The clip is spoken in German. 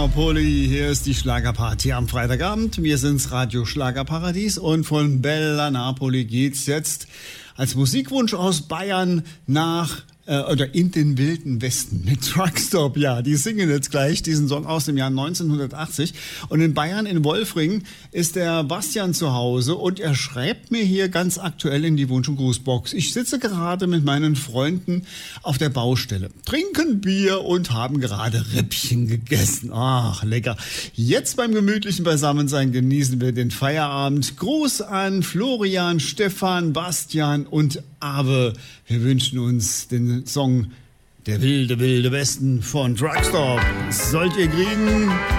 Napoli, hier ist die Schlagerparty am Freitagabend. Wir sind's Radio Schlagerparadies und von Bella Napoli geht's jetzt als Musikwunsch aus Bayern nach oder in den wilden Westen mit Truckstop. Ja, die singen jetzt gleich diesen Song aus dem Jahr 1980. Und in Bayern, in Wolfring, ist der Bastian zu Hause und er schreibt mir hier ganz aktuell in die Wunsch- und Grußbox. Ich sitze gerade mit meinen Freunden auf der Baustelle, trinken Bier und haben gerade Rippchen gegessen. Ach, lecker. Jetzt beim gemütlichen Beisammensein genießen wir den Feierabend. Gruß an Florian, Stefan, Bastian und Abe. Wir wünschen uns den Song Der wilde Westen von Truckstop. Sollt ihr kriegen.